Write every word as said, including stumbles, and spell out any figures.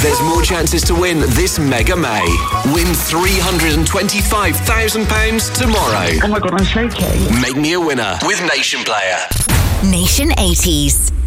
There's more chances to win this Mega May. Win three hundred twenty-five thousand pounds tomorrow. Oh my God, I'm shaking. Make me a winner with Nation Player. Nation eighties.